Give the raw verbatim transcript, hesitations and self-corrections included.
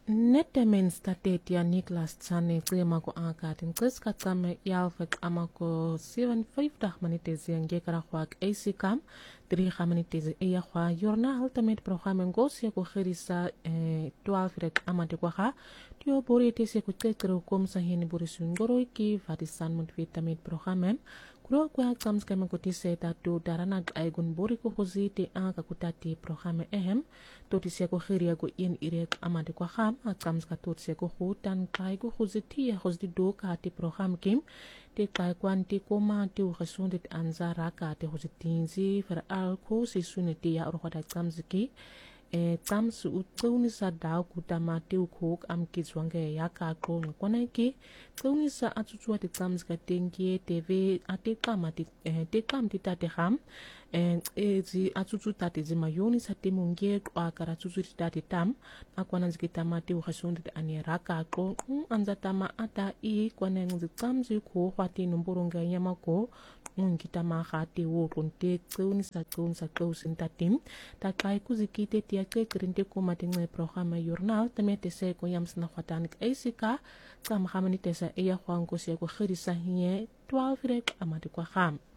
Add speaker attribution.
Speaker 1: Nettemen statet ya Niklas Tsane klima ko akatin kris katsame yalfek amako seven five dah manitezi yange karakwak A C cam tri manitezi iya kwa yorna ultimate program ngosi ko khirisa twelve rek amate kwa ha tio bori tese ko tekro kom sahini borisun goro ki vatisan mut vitamin program kuro kwa kams kama kotise tatu darana aigun bori ko hozite aka kutati program ehem totise ko khiria ko in irek amate kwa ham kams ka totise ko hutan kai ko hoziti hozdi do ka ti program kim te kai kwanti ko ma ti u khasundit anzara ka te hozitinzi fer al ko si suneti ya ro khada kams ki e kams u tsuni sa da ku tamati u khok am ki zwange ya ka ko kona ki tsuni sa atsutsua ti kams ka tengi tv ate kamati te kam ti tate ham and ezi atsutsu tati zima yoni sa timungie kwa kara tsutsu tati tam akwana zikitamati u khasundit anira ka ko anzatama ata i kwana ngi kams ko khwati numburunga yamako ngita ma khati wo konte tsuni sa tsuni sa tsuni tatim ta kai kuzikite tia ke krinte ko matinga programa journal tamete se ko yams na khwatanik asika kam khamani tesa iya khwanko se ko khirisa hiye twelve rek amati kwa kham